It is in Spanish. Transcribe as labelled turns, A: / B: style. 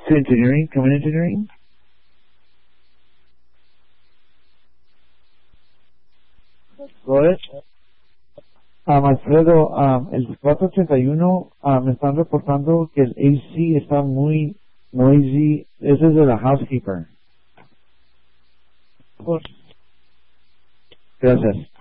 A: to engineering. Come in engineering. Go ahead. Alfredo, el 481 me están reportando que el AC está muy noisy. Ese es de la housekeeper. Gracias.